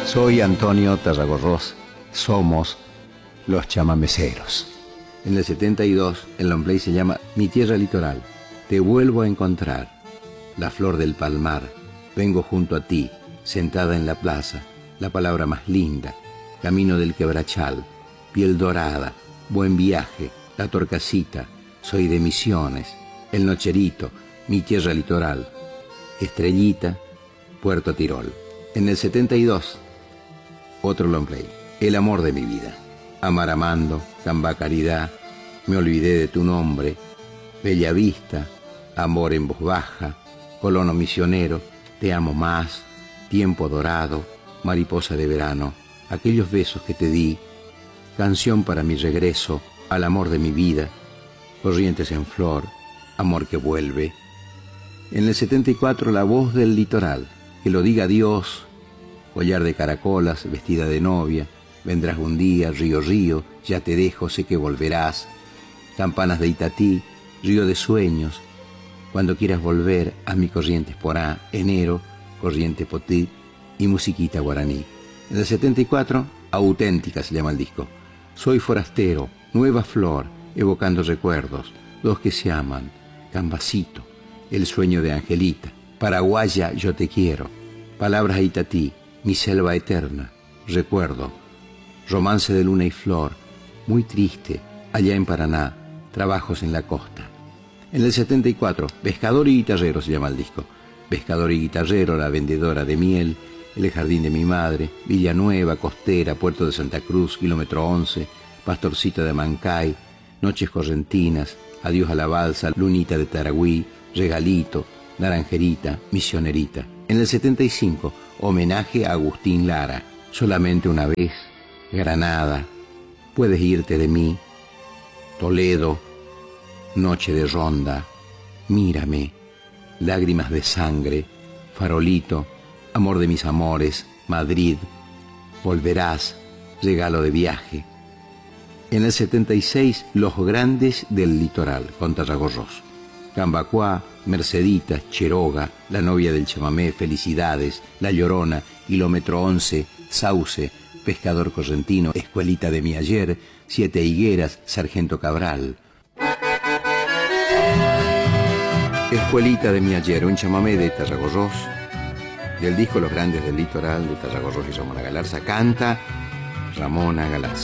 Soy Antonio Tarragorros, somos los chamameceros. En el 72 el long play se llama Mi tierra litoral. Te vuelvo a encontrar, la flor del palmar. Vengo junto a ti, sentada en la plaza, la palabra más linda. Camino del quebrachal, piel dorada, buen viaje, la torcasita. Soy de Misiones, el nocherito, mi tierra litoral. Estrellita, Puerto Tirol. En el 72, otro long play, El amor de mi vida. Amar amando, Camba caridad, Me olvidé de tu nombre, Bella vista, Amor en voz baja, Colono misionero, Te amo más, Tiempo dorado, Mariposa de verano, Aquellos besos que te di, Canción para mi regreso, Al amor de mi vida, Corrientes en flor, Amor que vuelve. En el 74, La voz del litoral, Que lo diga Dios, Collar de caracolas, vestida de novia, Vendrás un día, río, río, ya te dejo, sé que volverás. Campanas de Itatí, río de sueños, cuando quieras volver a mi Corrientes porá, enero, Corriente potí y musiquita guaraní. En el 74, Auténtica se llama el disco. Soy forastero, nueva flor, evocando recuerdos, dos que se aman, Cambacito, el sueño de Angelita, Paraguaya, yo te quiero, palabras a Itatí, mi selva eterna, recuerdo, romance de luna y flor, muy triste, allá en Paraná, trabajos en la costa. En el 74, Pescador y guitarrero se llama el disco. Pescador y guitarrero, La vendedora de miel, El jardín de mi madre, Villanueva, Costera, Puerto de Santa Cruz, kilómetro 11, Pastorcita de Mancay, Noches correntinas, Adiós a la balsa, Lunita de Taragüí, Regalito, Naranjerita, Misionerita. En el 75, homenaje a Agustín Lara, Solamente una vez, Granada, Puedes irte de mí, Toledo, Noche de ronda, Mírame, Lágrimas de sangre, Farolito, Amor de mis amores, Madrid, Volverás, Regalo de viaje. En el 76, Los grandes del litoral, con Tarragorros. Cambacuá, Merceditas, Cheroga, La novia del chamamé, Felicidades, La llorona, kilómetro 11, Sauce, Pescador correntino, Escuelita de mi ayer, Siete higueras, Sargento Cabral. Escuelita de mi ayer, un chamamé de Tarragorros, del disco Los grandes del litoral de Tarragorros y Ramona Galarza. Canta Ramona Galarza.